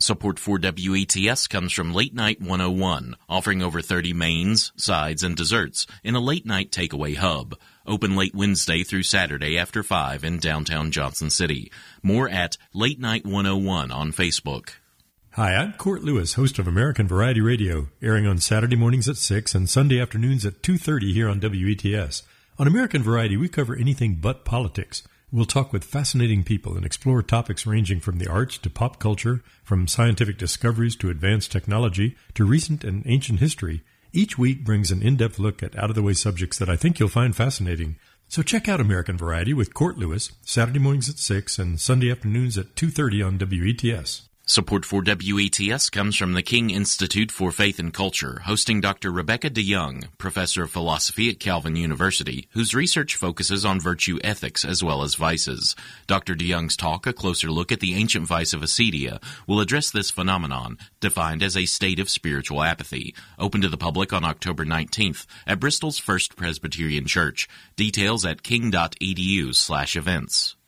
Support for WETS comes from Late Night 101, offering over 30 mains, sides, and desserts in a late-night takeaway hub. Open late Wednesday through Saturday after 5 in downtown Johnson City. More at Late Night 101 on Facebook. Hi, I'm Court Lewis, host of American Variety Radio, airing on Saturday mornings at 6 and Sunday afternoons at 2:30 here on WETS. On American Variety, we cover anything but politics. We'll talk with fascinating people and explore topics ranging from the arts to pop culture, from scientific discoveries to advanced technology to recent and ancient history. Each week brings an in-depth look at out-of-the-way subjects that I think you'll find fascinating. So check out American Variety with Court Lewis, Saturday mornings at 6 and Sunday afternoons at 2:30 on WETS. Support for WETS comes from the King Institute for Faith and Culture, hosting Dr. Rebecca DeYoung, professor of philosophy at Calvin University, whose research focuses on virtue ethics as well as vices. Dr. DeYoung's talk, A Closer Look at the Ancient Vice of Acedia, will address this phenomenon, defined as a state of spiritual apathy. Open to the public on October 19th at Bristol's First Presbyterian Church. Details at king.edu/events.